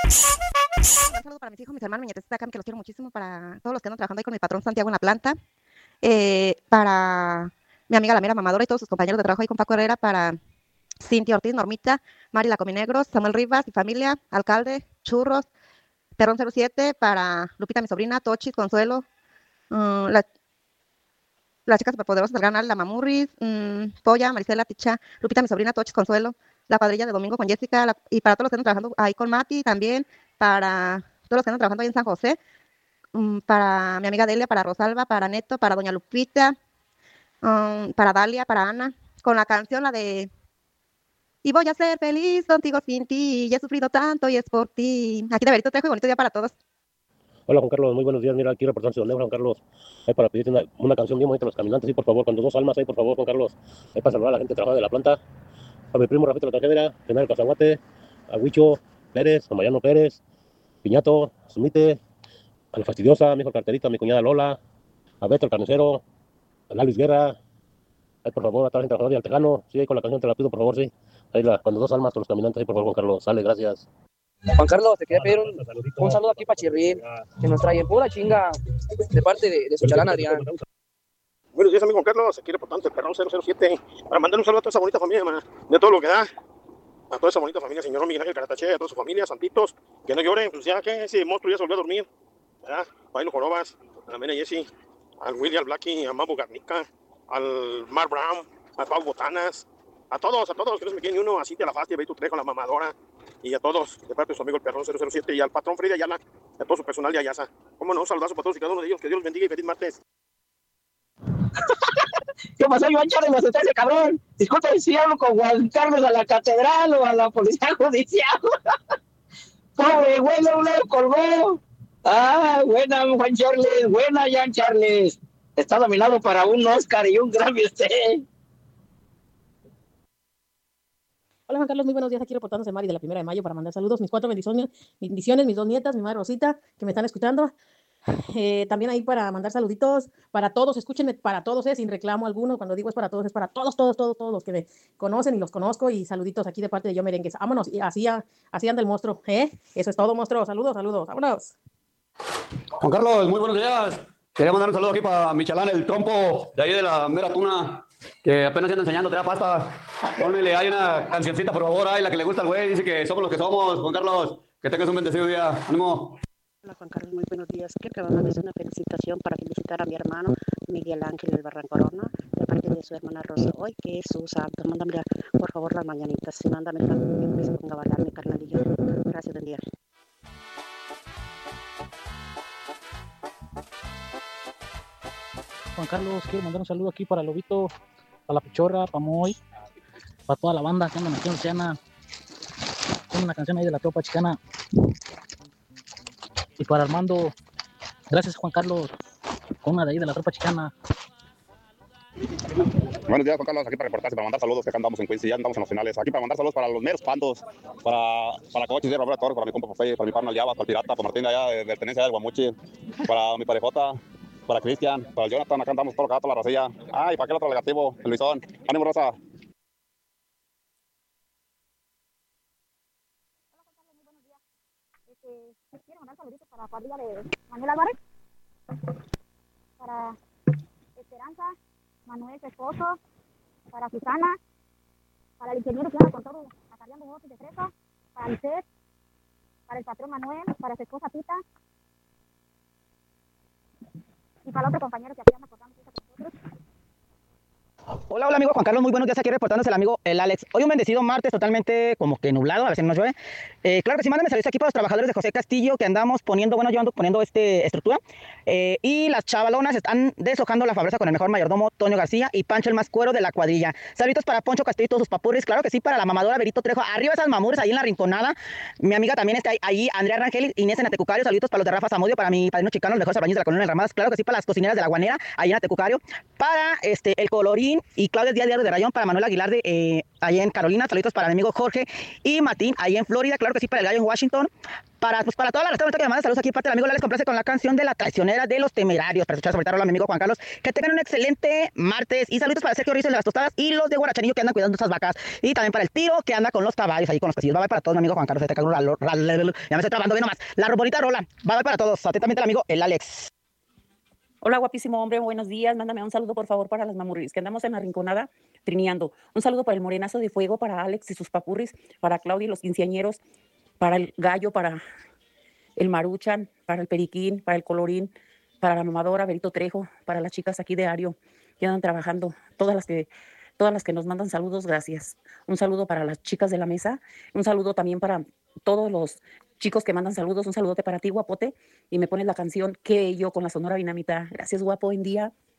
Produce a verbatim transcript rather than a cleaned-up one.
Un saludo para mis hijos, mis hermanos, mi nietecita acá, que los quiero muchísimo, para todos los que andan trabajando ahí con mi patrón Santiago en la planta, eh, para mi amiga la mera mamadora y todos sus compañeros de trabajo ahí con Paco Herrera, para Cintia Ortiz, Normita, Mari La Cominegros, Samuel Rivas y familia, alcalde, Churros, Perrón cero siete, para Lupita, mi sobrina, Tochi, Consuelo, uh, la, las chicas superpoderosas del canal, la Mamurris, um, Polla, Marisela, Ticha, Lupita, mi sobrina, Tochi, Consuelo, la cuadrilla de Domingo con Jessica, la, y para todos los que andan trabajando ahí con Mati también, para todos los que andan trabajando ahí en San José, um, para mi amiga Delia, para Rosalba, para Neto, para Doña Lupita, um, para Dalia, para Ana, con la canción, la de Y voy a ser feliz contigo sin ti, y he sufrido tanto y es por ti. Aquí de Berito Trejo y bonito día para todos. Hola Juan Carlos, muy buenos días. Mira, aquí reportando Ciudad Juan Carlos. Hay para pedirte una, una canción bien bonita a los caminantes, sí, por favor, con dos almas ahí, por favor, Juan Carlos. Hay para saludar a la gente trabajadora de la planta. A mi primo Rafito La Tajadera, Genaro Cazaguate, a Huicho Pérez, a Mariano Pérez, Piñato, Sumite, a la Fastidiosa, a mi hijo Carterita, a mi cuñada Lola, a Beto el Carnicero, a la Luis Guerra. Ahí, por favor, a toda la gente trabajadora y al Tejano. Sí, ahí con la canción te la pido, por favor, sí. Ahí la, con dos almas, con los caminantes, ahí, por favor, Juan Carlos. Sale, gracias. Juan Carlos, te quería pedir un, un saludo aquí para Chirrín, que nos trae pura chinga de parte de, de su chalán Adrián. Buenos días, amigo Juan Carlos. Aquí reportante el Perrón cero cero siete para mandar un saludo a toda esa bonita familia, man, de todo lo que da. A toda esa bonita familia, señor Miguel Ángel Caratache, a toda su familia, santitos, que no lloren, pues ya que ese monstruo ya se volvió a dormir, ¿verdad? Bailo Jorobas, a la Mena Jessie, al Willy, al Blacky, a Mambo Garnica, al Mar Brown, a Pau Botanas, a todos, a todos, que no se me quede ni uno, así te la fastia, Beto Trejo, la mamadora, y a todos, de parte de su amigo el Perrón cero cero siete, y al patrón Freddy Ayala, a todo su personal de Ayasa. Cómo no, un saludazo para todos y cada uno de ellos, que Dios los bendiga y feliz martes. ¿Qué pasó, Iván Chávez? ¿Me ese cabrón? Disculpe si hablo con Juan Carlos a la catedral o a la policía judicial. Pobre, bueno, no lo colgó. Ah, buena, Juan Charles, buena, Jan Charles. Está nominado para un Oscar y un Grammy usted. Hola Juan Carlos, muy buenos días, aquí reportándose Mari de la primera de mayo para mandar saludos, mis cuatro bendiciones, bendiciones, mis dos nietas, mi madre Rosita, que me están escuchando. Eh, también ahí para mandar saluditos para todos, escúchenme, para todos, eh, sin reclamo alguno, cuando digo es para todos, es para todos, todos, todos, todos los que me conocen y los conozco, y saluditos aquí de parte de Yo Merengues. Vámonos, y así, así anda el monstruo, ¿eh? Eso es todo, monstruo, saludos, saludos, vámonos. Juan Carlos, muy buenos días. Quería mandar un saludo aquí para Michalán, el trompo de ahí de la mera tuna, que apenas anda enseñando, te da pasta. Pónmele, hay una cancioncita, por favor, ahí la que le gusta al güey, dice que somos los que somos. Juan Carlos, que tengas un bendecido día, ánimo. Hola Juan Carlos, muy buenos días. Quiero que me mandes una felicitación para felicitar a mi hermano Miguel Ángel del Barrancorona, de parte de su hermana Rosa, hoy que es su santo. Mándame por favor las mañanitas, y mándame también que se ponga a bailar mi carnalillo. Gracias, buen día. Juan Carlos, quiero mandar un saludo aquí para Lobito, para la Pichorra, para Moy, para toda la banda que andan aquí en Luciana, con una canción ahí de la tropa chicana. Y para Armando, gracias Juan Carlos, con una de ahí de la tropa chicana. Buenos días, Juan Carlos, aquí para reportarse, para mandar saludos, que acá andamos en Quincy, ya andamos en los finales. Aquí para mandar saludos para los meros pandos, para, para Cochis de Roberto Torres, para mi compa Popeye, para mi pana Aliaba, para el Pirata, para Martín de allá de, de Tenencia del Guamuchi, para mi parejota, para Cristian, para el Jonathan, acá andamos todo acá, toda la racilla. Ah, y para aquel otro negativo, el Luisón. Ánimo, Rosa. Quiero mandar saluditos para la cuadrilla de Manuel Álvarez, para Esperanza, Manuel, su esposo, para Susana, para el ingeniero que anda con todo, acarreando botes de fresa, para Lisset, para el patrón Manuel, para su esposa Tita, y para el otro compañero que aquí anda cortando con nosotros. Hola, hola amigo Juan Carlos, muy buenos días, aquí reportándose el amigo el Alex. Hoy un bendecido martes totalmente como que nublado, a ver si no nos llueve. Eh, claro que sí, mándame saludos aquí para los trabajadores de José Castillo que andamos poniendo, bueno, yo ando poniendo este estructura. Eh, y las chavalonas están deshojando la fabrosa con el mejor mayordomo Toño García y Pancho el más cuero de la cuadrilla. Saluditos para Poncho Castillo y todos sus papurris, claro que sí, para la mamadora Berito Trejo. Arriba esas mamures ahí en la rinconada. Mi amiga también está ahí, ahí Andrea Rangel, Inés en Atecucario. Saluditos para los de Rafa Zamudio, para mi padrino chicano, los mejores albañiles de la colonia de Ramadas. Claro que sí, para las cocineras de la Guanera, ahí en Atecucario. Para este, el Colorín, Martín y Claudia Díaz Diario de Rayón, para Manuel Aguilar de eh, ahí en Carolina, saluditos para mi amigo Jorge y Martín ahí en Florida, claro que sí, para el gallo en Washington, para, pues, para toda la restaurante que me manda saludos aquí, parte del amigo Alex Complace con la canción de La Traicionera de los Temerarios, para escuchar ahorita a mi amigo Juan Carlos, que tengan un excelente martes, y saludos para Sergio Rizzo de las Tostadas y los de Guarachanillo que andan cuidando esas vacas, y también para el Tiro que anda con los caballos ahí con los casillos. Bye bye para todos, mi amigo Juan Carlos, te cago, ya me estoy trabando bien nomás, la robonita rola, bye bye para todos, atentamente el amigo el Alex. Hola, guapísimo hombre, buenos días. Mándame un saludo, por favor, para las mamurris, que andamos en la rinconada trineando. Un saludo para el morenazo de fuego, para Alex y sus papurris, para Claudia y los quinceañeros, para el gallo, para el maruchan, para el periquín, para el colorín, para la mamadora, Berito Trejo, para las chicas aquí de Ario, que andan trabajando, todas las que, todas las que nos mandan saludos, gracias. Un saludo para las chicas de la mesa, un saludo también para todos los chicos que mandan saludos, un saludote para ti, guapote, y me pones la canción Que yo con la Sonora Dinamita. Gracias, guapo, buen día.